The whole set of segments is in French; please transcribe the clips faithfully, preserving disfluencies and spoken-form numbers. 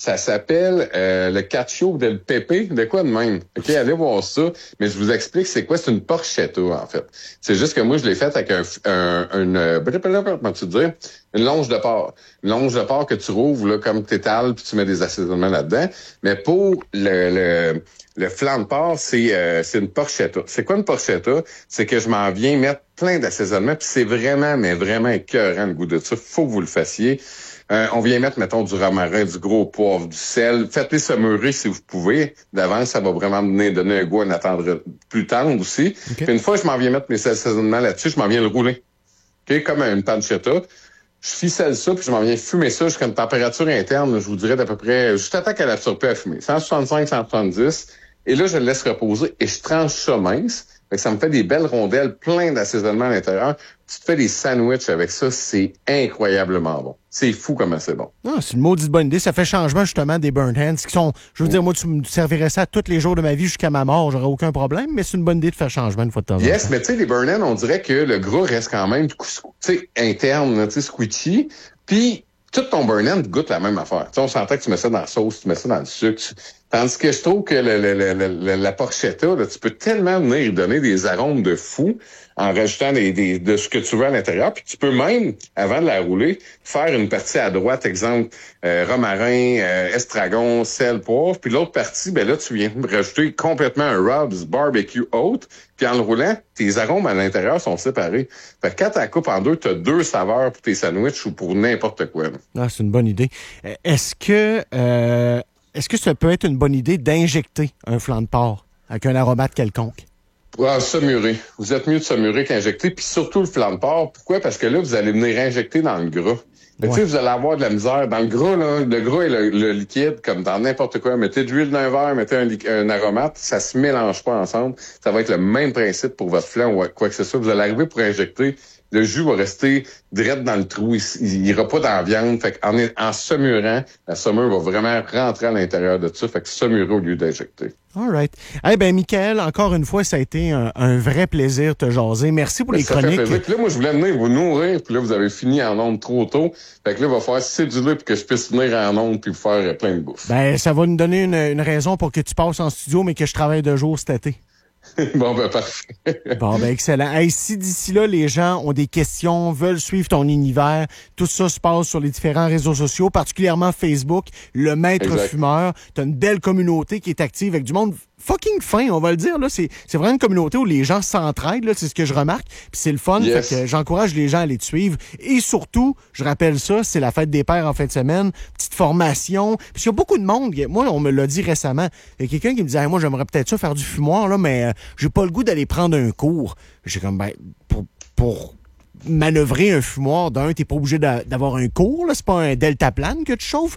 Ça s'appelle euh, le Cacio del Pepe, de quoi de même. OK, allez voir ça. Mais je vous explique c'est quoi. C'est une porchetta, en fait. C'est juste que moi, je l'ai faite avec un, un, une, comment tu dire, une longe de porc. Une longe de porc que tu rouvres là, comme t'étales, puis tu mets des assaisonnements là-dedans. Mais pour le, le, le flan de porc, c'est, euh, c'est une porchetta. C'est quoi une porchetta? C'est que je m'en viens mettre plein d'assaisonnements, puis c'est vraiment, mais vraiment écœurant le goût de ça. Faut que vous le fassiez. Euh, on vient mettre, mettons, du romarin, du gros poivre, du sel. Faites-les sameurer si vous pouvez. D'avance, ça va vraiment donner, donner un goût à une attendre plus tendre aussi. Okay. Puis une fois que je m'en viens mettre mes assaisonnements là-dessus, je m'en viens le rouler. OK? Comme une pancetta. Je ficelle ça, puis je m'en viens fumer ça jusqu'à une température interne, je vous dirais d'à peu près, juste à temps qu'elle absorbe à fumer. cent soixante-cinq, cent soixante-dix. Et là, je le laisse reposer et je tranche ça mince. Fait que ça me fait des belles rondelles, plein d'assaisonnement à l'intérieur. Tu te fais des sandwichs avec ça, c'est incroyablement bon. C'est fou comment c'est bon. Ah, c'est une maudite bonne idée. Ça fait changement, justement, des burnt hands qui sont... Je veux dire, moi, tu me servirais ça tous les jours de ma vie jusqu'à ma mort. J'aurais aucun problème, mais c'est une bonne idée de faire changement une fois de temps en temps. Yes, mais tu sais, les burnt hands, on dirait que le gras reste quand même, tu sais, interne, tu sais, squishy. Puis, tout ton burn hand goûte la même affaire. Tu sais, on s'entend que tu mets ça dans la sauce, tu mets ça dans le sucre. Tu... Tandis que je trouve que le, le, le, le, la porchetta, là, tu peux tellement venir donner des arômes de fou en rajoutant des, des, de ce que tu veux à l'intérieur. Puis tu peux même, avant de la rouler, faire une partie à droite, exemple, euh, romarin, euh, estragon, sel, poivre. Puis l'autre partie, ben là, tu viens rajouter complètement un rubs, barbecue haute. Puis en le roulant, tes arômes à l'intérieur sont séparés. Fait que quand tu la coupes en deux, tu as deux saveurs pour tes sandwichs ou pour n'importe quoi. Là. Ah, c'est une bonne idée. Est-ce que... Euh... Est-ce que ça peut être une bonne idée d'injecter un flan de porc avec un aromate quelconque? Ah, samurer. Vous êtes mieux de samurer qu'injecter, puis surtout le flan de porc. Pourquoi? Parce que là, vous allez venir injecter dans le gras. Ouais. Tu sais, vous allez avoir de la misère. Dans le gras, là, le gras et le, le liquide, comme dans n'importe quoi. Mettez de l'huile d'un verre, mettez un, un aromate, ça se mélange pas ensemble. Ça va être le même principe pour votre flan ou quoi que ce soit. Vous allez arriver pour injecter. Le jus va rester direct dans le trou. Il, il ira pas dans la viande. Fait qu'en en saumurant, la saumure va vraiment rentrer à l'intérieur de ça. Fait que saumurer au lieu d'injecter. All right. Eh bien, Michael, encore une fois, ça a été un, un vrai plaisir de te jaser. Merci pour Mais les ça chroniques. Fait plaisir. Puis là, moi, je voulais venir vous nourrir. Puis là, vous avez fini en ondes trop tôt. Fait que là, il va falloir céduler pour que je puisse venir en ondes puis vous faire plein de bouffe. Ben, ça va nous donner une, une raison pour que tu passes en studio, mais que je travaille de jour cet été. Bon, ben, parfait. Bon, ben, excellent. Hey, si d'ici là, les gens ont des questions, veulent suivre ton univers, tout ça se passe sur les différents réseaux sociaux, particulièrement Facebook, Le Maître Exact. Fumeur. T'as une belle communauté qui est active avec du monde fucking fin, on va le dire. Là, c'est, c'est vraiment une communauté où les gens s'entraident, là, c'est ce que je remarque. Puis c'est le fun, yes. Fait que j'encourage les gens à aller te suivre. Et surtout, je rappelle ça, c'est la fête des pères en fin de semaine, petite formation. Puis il y a beaucoup de monde, moi, on me l'a dit récemment, il y a quelqu'un qui me disait hey, « moi, j'aimerais peut-être ça faire du fumoir, là, mais euh, j'ai pas le goût d'aller prendre un cours. » J'ai comme, ben, pour... pour manœuvrer un fumoir, d'un, t'es pas obligé d'a- d'avoir un cours, là, c'est pas un deltaplane que tu chauffes.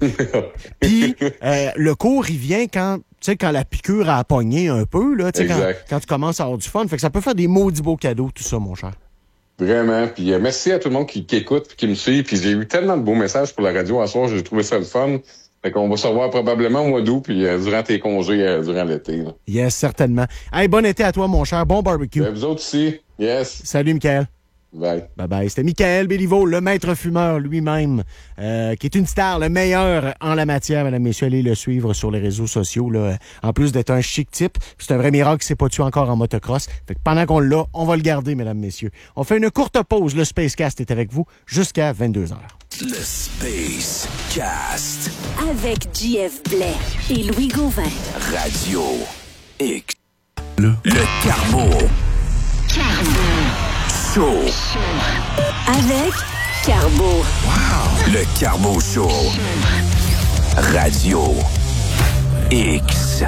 Puis euh, le cours, il vient quand, tu sais, quand la piqûre a pogné un peu, là, tu sais, quand, quand tu commences à avoir du fun. Fait que ça peut faire des maudits beaux cadeaux, tout ça, mon cher. Vraiment. Puis euh, merci à tout le monde qui, qui écoute et qui me suit. Puis j'ai eu tellement de beaux messages pour la radio à soir, j'ai trouvé ça le fun. Fait qu'on va se revoir probablement au mois d'août puis euh, durant tes congés, euh, durant l'été. Là. Yes, certainement. Hey, bon été à toi, mon cher. Bon barbecue. Ben, vous autres aussi. Yes. Salut, Michael. Bye. Bye bye. C'était Michael Béliveau, le maître fumeur lui-même, euh, qui est une star, le meilleur en la matière, mesdames, messieurs. Allez le suivre sur les réseaux sociaux. Là. En plus d'être un chic type, c'est un vrai miracle qu'il s'est pas tué encore en motocross. Fait que pendant qu'on l'a, on va le garder, mesdames, messieurs. On fait une courte pause. Le Spacecast est avec vous jusqu'à vingt-deux heures. Le Space Cast. Avec J F Blais et Louis Gauvin. Radio X. Le, le Carbo. Carbo. Show. Avec Carbo. Wow. Le Carbo Show. Radio X.